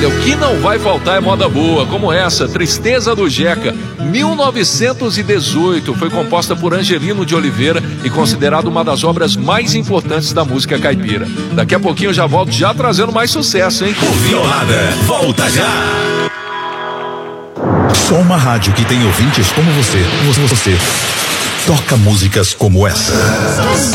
Olha, o que não vai faltar é moda boa, como essa, Tristeza do Jeca, 1918, foi composta por Angelino de Oliveira e considerada uma das obras mais importantes da música caipira. Daqui a pouquinho eu já volto, já trazendo mais sucesso, hein? O Violada, volta já! Só uma rádio que tem ouvintes como você. Você toca músicas como essa.